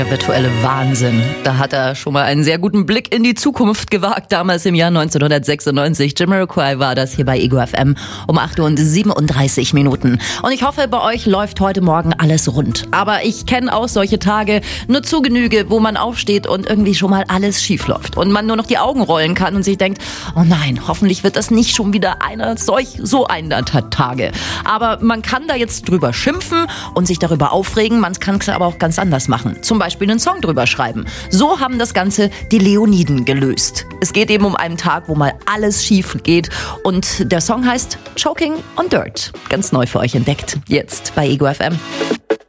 Der virtuelle Wahnsinn. Da hat er schon mal einen sehr guten Blick in die Zukunft gewagt, damals im Jahr 1996. Jamiroquai war das hier bei Ego FM um 8:37 Minuten. Und ich hoffe, bei euch läuft heute Morgen alles rund. Aber ich kenne auch solche Tage nur zu Genüge, wo man aufsteht und irgendwie schon mal alles schief läuft. Und man nur noch die Augen rollen kann und sich denkt, oh nein, hoffentlich wird das nicht schon wieder so einer Tage. Aber man kann da jetzt drüber schimpfen und sich darüber aufregen. Man kann es aber auch ganz anders machen. Zum Beispiel einen Song drüber schreiben. So haben das Ganze die Leoniden gelöst. Es geht eben um einen Tag, wo mal alles schief geht. Und der Song heißt Choking on Dirt. Ganz neu für euch entdeckt. Jetzt bei Ego FM.